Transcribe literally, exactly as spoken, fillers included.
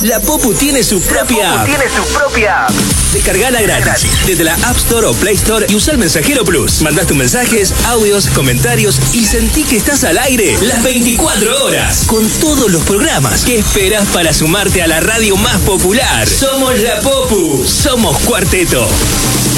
La Popu tiene su propia app. tiene su propia app. Descargala gratis desde la App Store o Play Store y usa el Mensajero Plus. Mandás tus mensajes, audios, comentarios y sentí que estás al aire las veinticuatro horas con todos los programas. ¿Qué esperas para sumarte a la radio más popular? Somos La Popu, somos Cuarteto.